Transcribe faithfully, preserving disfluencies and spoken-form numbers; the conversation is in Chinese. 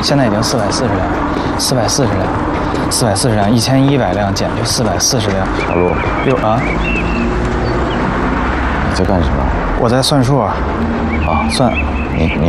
现在已经四百四十辆，四百四十辆，四百四十辆，一千一百辆减去四百四十辆。 小陆， 六啊？ 你在干什么？ 我在算数啊。 啊， 算。 你你。